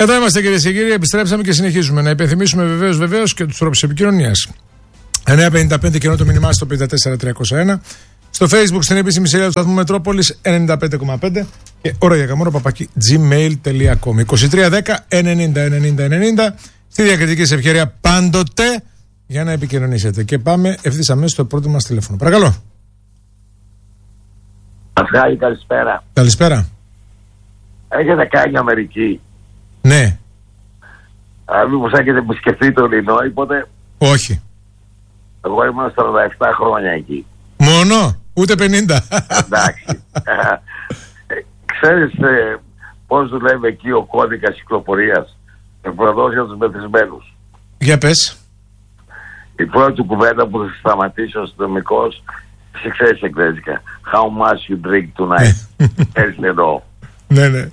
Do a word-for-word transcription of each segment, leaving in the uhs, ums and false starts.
Εδώ είμαστε, κυρίες και κύριοι, επιστρέψαμε και συνεχίζουμε. Να υπενθυμίσουμε βεβαίως βεβαίως και τους τρόπους επικοινωνίας. εννιά πενήντα πέντε και ενώ το μήνυμά στο πέντε τέσσερα τριακόσια ένα. Στο Facebook στην επίσημη σελίδα του σταθμού Μετρόπολης ενενήντα πέντε κόμμα πέντε και ώρα για καμόρο παπάκι gmail τελεία com. είκοσι τρία δέκα ενενήντα ενενήντα ενενήντα. Στη διακριτική σε ευκαιρία πάντοτε για να επικοινωνήσετε. Και πάμε ευθύς αμέσως στο πρώτο μας τηλέφωνο. Παρακαλώ. Πασχάλη, καλησπέρα. Καλησπέρα. Έχετε κάνει Αμερική? Ναι. Α, μήπως έχετε επισκεφτεί το Ιλινόι ποτέ? Όχι. Εγώ ήμουν σαράντα επτά χρόνια εκεί. Μόνο, ούτε πενήντα. Εντάξει. Ξέρεις ε, πώς δουλεύει εκεί ο κώδικας κυκλοφορίας ευρωπαϊκός για τους μεθυσμένους? Για πες. Η πρώτη του κουβέντα που θα σταματήσει ο αστυνομικός, εσύ ξέρεις εγγλέζικα. How much you drink tonight? Ξέρεις τι εννοώ? Ναι, ναι.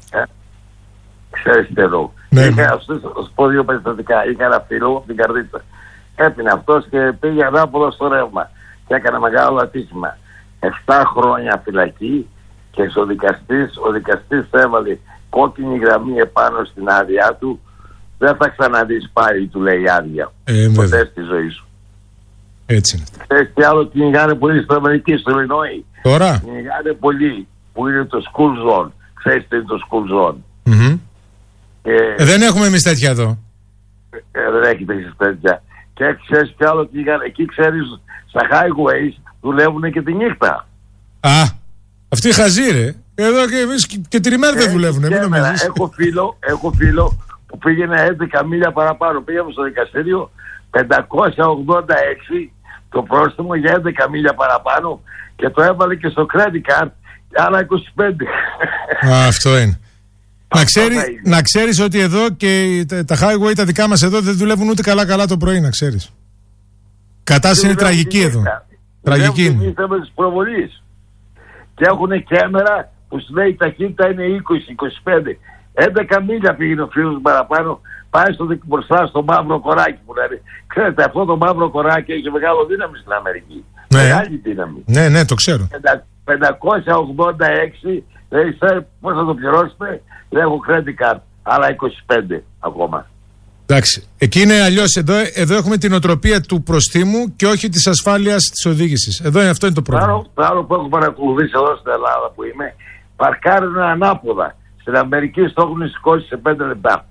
Ξέρεις τι εννοώ? Είχα αυτούς τους πω δύο περιστατικά. Είχα ένα φίλο από την Καρδίτσα. Έπινε αυτός και πήγε ανάποδα στο ρεύμα και έκανε μεγάλο ατύχημα. Εφτά χρόνια φυλακή και ο δικαστής, ο δικαστής έβαλε κόκκινη γραμμή επάνω στην άδειά του. Δεν θα ξαναδείς πάλι, του λέει, άδεια. Ε, ποτέ στη ζωή σου. Έτσι είναι. Ξέρεις τι άλλο κυνηγάνε πολύ στην Αμερική, στο Ιλινόι? Τώρα. Κυνηγάνε πολύ που είναι το school zone. Ξέρεις τι είναι το school zone? Mm-hmm. Και... Ε, δεν έχουμε εμείς τέτοια εδώ. Ε, δεν έχετε εσείς τέτοια. Και ξέρεις τι άλλο κυνηγάνε? Εκεί ξέρεις, στα highways δουλεύουν και τη νύχτα. Α, αυτοί χαζοί ρε. Εδώ και εμείς και, και την ημέρα δεν δουλεύουν. Έχω φίλο, έχω φίλο που πήγαινε έντεκα μίλια παραπάνω. Πήγαμε στο δικαστήριο πεντακόσια ογδόντα έξι το πρόστιμο για έντεκα μίλια παραπάνω και το έβαλε και στο credit card άλλα είκοσι πέντε. Α, αυτό είναι. Να, ξέρει, να ξέρεις ότι εδώ και τα, τα highway τα δικά μας εδώ δεν δουλεύουν ούτε καλά καλά το πρωί, να ξέρεις. Κατάσταση είναι τραγική εδώ. Τραγική είναι. Δουλεύουν της προβολής. Και έχουν κάμερα που σου λέει η ταχύτητα είναι είκοσι είκοσι πέντε. έντεκα μίλια πήγαινε ο φίλος παραπάνω, πάει στο μπροστά στο μαύρο κοράκι που λέει. Ξέρετε, αυτό το μαύρο κοράκι έχει μεγάλο δύναμη στην Αμερική. Ναι. Μεγάλη δύναμη. Ναι, ναι, το ξέρω. πεντακόσια ογδόντα έξι, λέει, πώς θα το πληρώσετε? Λέει, έχω credit card, άλλα είκοσι πέντε ακόμα. Εντάξει. Εκεί είναι αλλιώς. Εδώ, εδώ έχουμε την οτροπία του προστίμου και όχι της ασφάλειας της οδήγησης. Εδώ είναι, αυτό είναι το πρόβλημα. Το άλλο που έχω παρακολουθήσει εδώ στην Ελλάδα που είμαι, παρκάρουν ανάποδα. Στην Αμερική στο έχουν σηκώσει σε πέντε λεπτά.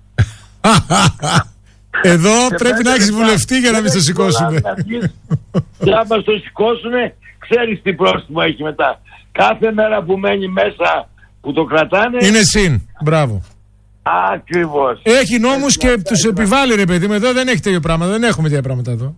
Εδώ πρέπει να έχεις βουλευτή για να μην το σηκώσουν. Και άμα το σηκώσουν, ξέρεις τι πρόστιμο έχει μετά. Κάθε μέρα που μένει μέσα που το κρατάνε. Είναι συν. Μπράβο. Ακριβώς. Έχει νόμους και τους επιβάλλει, ρε παιδί μου. Εδώ δεν έχει τέτοια πράγματα. Δεν έχουμε τέτοια πράγματα εδώ.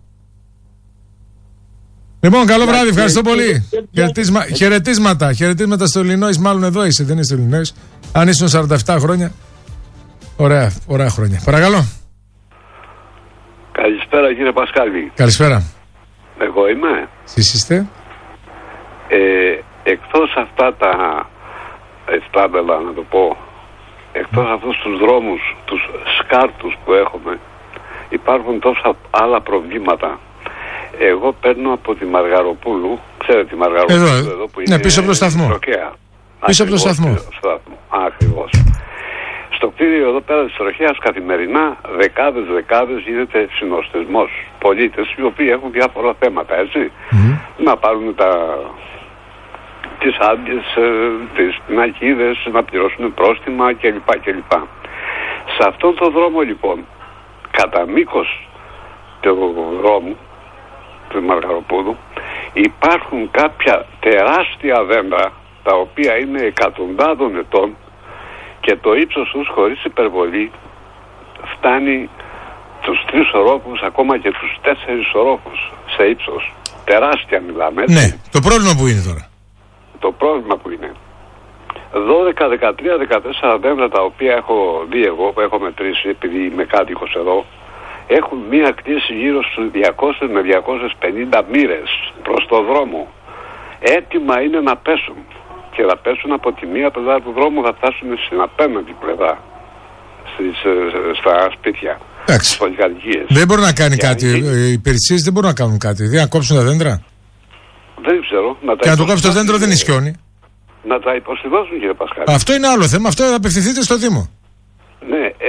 Λοιπόν, καλό βράδυ, ευχαριστώ πολύ. Χαιρετίσμα, χαιρετίσματα, χαιρετίσματα στο Ιλινόι. Μάλλον εδώ είσαι, δεν είσαι στο Ιλινόι. Αν ήσουν σαράντα επτά χρόνια. Ωραία, ωραία χρόνια. Παρακαλώ. Καλησπέρα, κύριε Πασχάλη. Καλησπέρα. Εγώ είμαι. Εσείς είστε. Ε, εκτός αυτά τα εστάντελα, να το πω, εκτός αυτούς τους δρόμους, τους σκάρτους που έχουμε, υπάρχουν τόσα άλλα προβλήματα. Εγώ παίρνω από τη Μαργαροπούλου, ξέρετε τη Μαργαροπούλου εδώ, εδώ που ναι, είναι πίσω από το σταθμό. Τροχέα. Πίσω από το σταθμό. Ακριβώς. Στο κτίριο εδώ πέρα της Τροχέας καθημερινά δεκάδες δεκάδες γίνεται συνοστισμός. Πολίτες οι οποίοι έχουν διάφορα θέματα, έτσι. Mm. Να πάρουν τα... τις άδειες, τις πινακίδες, να πληρώσουν πρόστιμα κλπ. κλπ. Σε αυτόν τον δρόμο λοιπόν, κατά μήκος του δρόμου του Μαργαροπούλου, υπάρχουν κάποια τεράστια δέντρα τα οποία είναι εκατοντάδων ετών και το ύψος τους χωρίς υπερβολή φτάνει τους τρεις ορόφους, ακόμα και τους τέσσερις ορόφους σε ύψος. Τεράστια μιλάμε. Έτσι. Ναι, το πρόβλημα που είναι τώρα. Το πρόβλημα που είναι. δώδεκα, δεκατρία, δεκατέσσερα δέντρα τα οποία έχω δει εγώ, που έχω μετρήσει επειδή είμαι κάτοικος εδώ, έχουν μία κτήση γύρω στους διακόσιες με διακόσιες πενήντα μοίρες προς το δρόμο. Έτοιμα είναι να πέσουν. Και θα πέσουν από τη μία πλευρά του δρόμου, θα φτάσουν στην απέναντι πλευρά, στις, στα σπίτια, στις πολυκατοικίες. Δεν μπορεί να κάνει και κάτι, αν... οι υπηρεσίες δεν μπορούν να κάνουν κάτι. Δηλαδή να κόψουν τα δέντρα. Δεν ξέρω. Να τα και να το κόψει το δέντρο δεν ισιώνει. Να τα υποστηδώσουν, κύριε Πασχάλη. Αυτό είναι άλλο θέμα, αυτό θα απευθυνθείτε στο Δήμο. Ναι,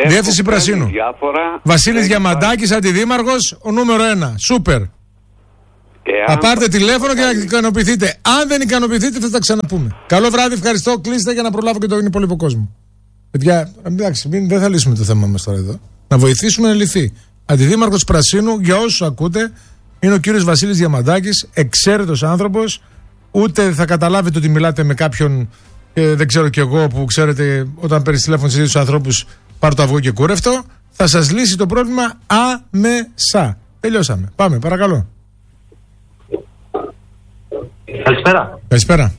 Διεύθυνση Πρασίνου. Διάφορα... Βασίλης Διαμαντάκης, αντιδήμαρχος, ο νούμερο ένα. Σούπερ. Θα πάρτε τηλέφωνο και να ικανοποιηθείτε. Αν δεν ικανοποιηθείτε, θα τα ξαναπούμε. Καλό βράδυ, ευχαριστώ. Κλείστε για να προλάβω και τον υπόλοιπο κόσμο. Παιδιά, εντάξει, μην, δεν θα λύσουμε το θέμα μας τώρα εδώ. Να βοηθήσουμε να λυθεί. Αντιδήμαρχος Πρασίνου, για όσους ακούτε, είναι ο κύριος Βασίλης Διαμαντάκης, εξαίρετος άνθρωπος. Ούτε θα καταλάβετε ότι μιλάτε με κάποιον, ε, δεν ξέρω κι εγώ, που ξέρετε, όταν παίρνει τηλέφωνο σε ίδιους ανθρώπους, πάρ' το αυγό και κούρευτο. Θα σας λύσει το πρόβλημα άμεσα. Τελειώσαμε. Πάμε, παρακαλώ. Καλησπέρα. Καλησπέρα.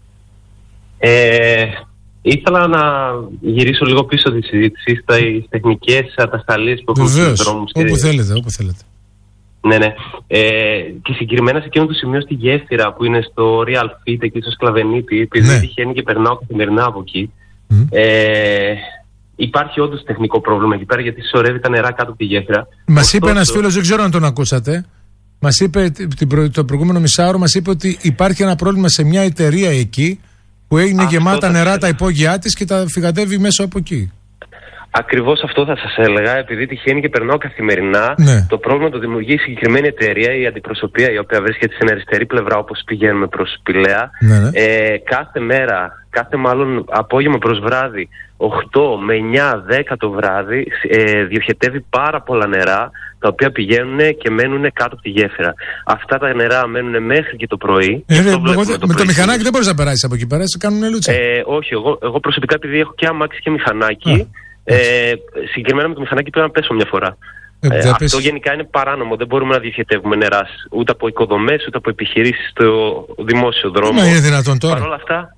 Ε, ήθελα να γυρίσω λίγο πίσω τη συζήτηση στις τεχνικές ατασταλίες που έχουμε στους δρόμους. Όπου και... θέλετε, όπου θέλετε. Ναι, ναι. Ε, και συγκεκριμένα σε εκείνο το σημείο στη Γέφυρα που είναι στο Real Fit, εκεί στο Σκλαβενίτη, επειδή ναι. τυχαίνει και περνάω καθημερινά από εκεί, mm. ε, υπάρχει όντως τεχνικό πρόβλημα εκεί πέρα, γιατί σωρεύει τα νερά κάτω από τη γέφυρα. Μας Ωστόσο... είπε ένας φίλος, δεν ξέρω αν τον ακούσατε. Μας είπε το προηγούμενο μισάωρο, μας είπε ότι υπάρχει ένα πρόβλημα σε μια εταιρεία εκεί που έγινε αυτό γεμάτα νερά τα υπόγειά της και τα φυγατεύει μέσα από εκεί. Ακριβώς αυτό θα σας έλεγα, επειδή τυχαίνει και περνάω καθημερινά. Ναι. Το πρόβλημα το δημιουργεί η συγκεκριμένη εταιρεία, η αντιπροσωπεία, η οποία βρίσκεται στην αριστερή πλευρά, όπως πηγαίνουμε προς Πηλαία. Ναι, ναι. Ε, κάθε μέρα, κάθε μάλλον απόγευμα προς βράδυ, οκτώ με εννιά δέκα το βράδυ, ε, διοχετεύει πάρα πολλά νερά, τα οποία πηγαίνουν και μένουν κάτω από τη γέφυρα. Αυτά τα νερά μένουν μέχρι και το πρωί. Ε, και το με το, το το μηχανάκι δεν μπορείς να περάσεις από εκεί πέρα, σε κάνουν λούτσα. Ε, όχι, εγώ, εγώ προσωπικά, επειδή έχω και αμάξι και μηχανάκι, Α, ε, συγκεκριμένα με το μηχανάκι πρέπει να πέσω μια φορά. Ε, ε, αυτό πες... γενικά είναι παράνομο. Δεν μπορούμε να διοχετεύουμε νερά ούτε από οικοδομές ούτε από επιχειρήσεις στο δημόσιο δρόμο. Μα είναι δυνατόν τώρα. Παρ' όλα αυτά.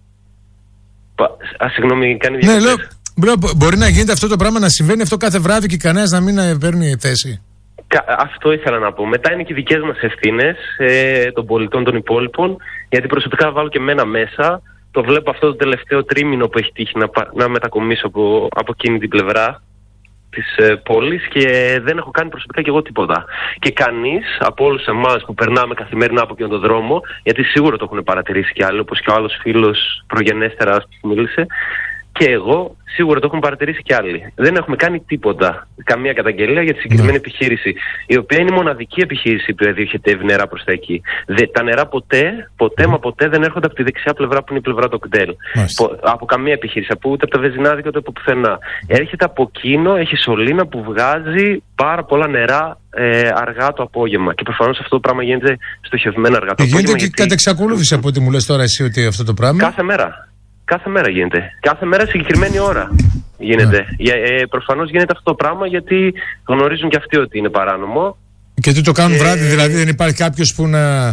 Α, συγγνώμη, κάνει ναι, λέω, λέω, μπορεί να γίνεται αυτό το πράγμα, να συμβαίνει αυτό κάθε βράδυ και κανένας να μην παίρνει θέση. Αυτό ήθελα να πω. Μετά είναι και οι δικές μας ευθύνες ε, των πολιτών των υπόλοιπων, γιατί προσωπικά βάλω και μένα μέσα. Το βλέπω αυτό το τελευταίο τρίμηνο που έχει τύχει να, να μετακομίσω από, από εκείνη την πλευρά της ε, πόλης και δεν έχω κάνει προσωπικά και εγώ τίποτα. Και κανείς από όλους εμάς που περνάμε καθημερινά από εκείνον τον δρόμο, γιατί σίγουρα το έχουν παρατηρήσει κι άλλοι, όπως και ο άλλος φίλος προγενέστερα που μίλησε, και εγώ σίγουρα το έχουν παρατηρήσει κι άλλοι. Δεν έχουμε κάνει τίποτα, καμία καταγγελία για τη συγκεκριμένη ναι. επιχείρηση, η οποία είναι η μοναδική επιχείρηση που διοχετεύει νερά προς τα εκεί. Δε, τα νερά ποτέ, ποτέ μα ποτέ δεν έρχονται από τη δεξιά πλευρά που είναι η πλευρά του κτέλ. Από καμία επιχείρηση, από ούτε από τα βεζινάδικα ούτε από πουθενά. Έρχεται από εκείνο, έχει σωλήνα που βγάζει πάρα πολλά νερά ε, αργά το απόγευμα. Και προφανώς αυτό το πράγμα γίνεται στοχευμένα αργά το απόγευμα. Γίνεται και γιατί... κατ' εξακολούθηση από ό,τι μου λες τώρα εσύ ότι αυτό το πράγμα. Κάθε μέρα. Κάθε μέρα γίνεται. Κάθε μέρα συγκεκριμένη ώρα γίνεται. Yeah. Ε, προφανώς γίνεται αυτό το πράγμα γιατί γνωρίζουν και αυτοί ότι είναι παράνομο. Και τι το κάνουν και... βράδυ, δηλαδή δεν υπάρχει κάποιος που να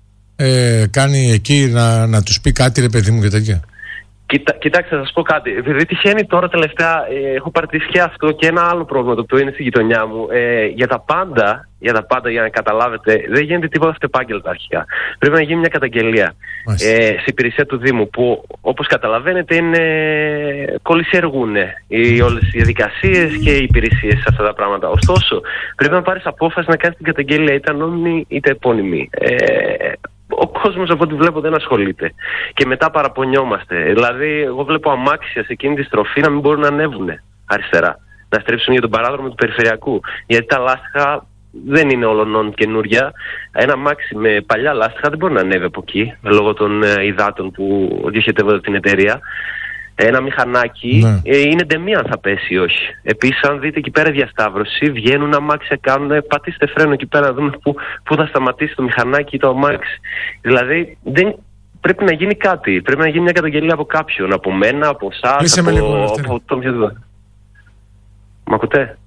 ε, κάνει εκεί να, να τους πει κάτι, ρε παιδί μου, και τέτοια. Κοιτά, κοιτάξτε, θα σας πω κάτι. Επειδή τυχαίνει τώρα τελευταία, ε, έχω παρατηρήσει και αυτό και ένα άλλο πρόβλημα το οποίο είναι στη γειτονιά μου. Ε, για τα πάντα, για τα πάντα, για να καταλάβετε, δεν γίνεται τίποτα αυτεπάγγελτα αρχικά. Πρέπει να γίνει μια καταγγελία ε, στην υπηρεσία του Δήμου, που όπως καταλαβαίνετε είναι κολλησιεργούν οι, όλες οι διαδικασίες και οι υπηρεσίες σε αυτά τα πράγματα. Ωστόσο, πρέπει να πάρεις απόφαση να κάνεις την καταγγελία, είτε ανώνυμη είτε επώνυμη. Ε, Ο κόσμος από ό,τι βλέπω δεν ασχολείται. Και μετά παραπονιόμαστε. Δηλαδή, εγώ βλέπω αμάξια σε εκείνη τη στροφή να μην μπορούν να ανέβουν αριστερά. Να στρέψουν για τον παράδρομο του περιφερειακού. Γιατί τα λάστιχα δεν είναι όλων καινούρια. Ένα αμάξι με παλιά λάστιχα δεν μπορεί να ανέβει από εκεί, λόγω των ε, υδάτων που διοχετεύονται την εταιρεία. Ένα μηχανάκι ναι. ε, είναι ντεμή αν θα πέσει ή όχι. Επίσης, αν δείτε εκεί πέρα διασταύρωση, βγαίνουν αμάξια, κάνουν, πατήστε φρένο εκεί πέρα να δούμε πού, πού θα σταματήσει το μηχανάκι ή το αμάξι. Δηλαδή, δεν, πρέπει να γίνει κάτι. Πρέπει να γίνει μια καταγγελία από κάποιον. Από μένα, από εσάς, από, από, από τον οποιοδήποτε. Μ' ακούτε?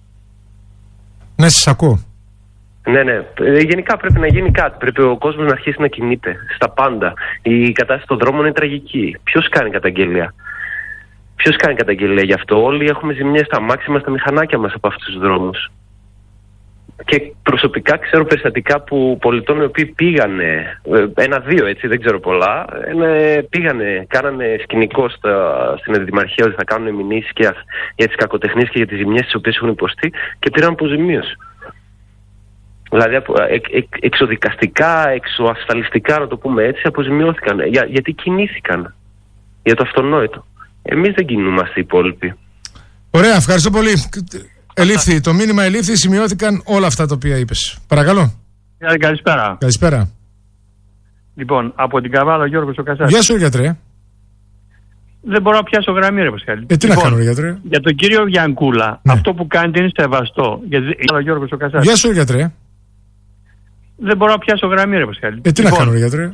Ναι, σας ακούω. Ναι, ναι. Γενικά πρέπει να γίνει κάτι. Πρέπει ο κόσμος να αρχίσει να κινείται στα πάντα. Η κατάσταση των δρόμων είναι τραγική. Ποιος κάνει καταγγελία? Ποιος κάνει καταγγελία γι' αυτό? Όλοι έχουμε ζημιές στα αμάξια μας, στα μηχανάκια μας από αυτούς τους δρόμους. Και προσωπικά ξέρω περιστατικά που πολιτών οι οποίοι πήγανε, ένα-δύο έτσι, δεν ξέρω πολλά, πήγανε, κάνανε σκηνικό στα, στην αντιδημαρχία ότι θα κάνουν μηνύσεις και για τις κακοτεχνίες και για τις ζημιές τις οποίες έχουν υποστεί και πήραν αποζημίωση. Δηλαδή εκ, εκ, εξοδικαστικά, εξωασφαλιστικά, να το πούμε έτσι, αποζημιώθηκαν. Για, γιατί κινήθηκαν. Για το αυτονόητο. Εμείς δεν κινούμαστε οι υπόλοιποι. Ωραία, ευχαριστώ πολύ. Ελήφθη, το μήνυμα ελήφθη, σημειώθηκαν όλα αυτά τα οποία είπες. Παρακαλώ. Καλησπέρα. Καλησπέρα. Λοιπόν, από την Καβάλα, Γιώργος ο Κασάρης. Γεια σου, γιατρέ. Δεν μπορώ να πιάσω γραμμή, ρε Πασχάλη. Ε, τι λοιπόν, να κάνω, ρε γιατρέ. Για τον κύριο Γιανκούλα, ναι. αυτό που κάνετε είναι σεβαστό. Γιατί... Γιώργος ο Κασάρης. Γεια σου, γιατρέ. Δεν μπορώ να πιάσω γραμμή, ρε Πασχάλη. Ε, τι λοιπόν, να κάνω, ρε γιατρέ.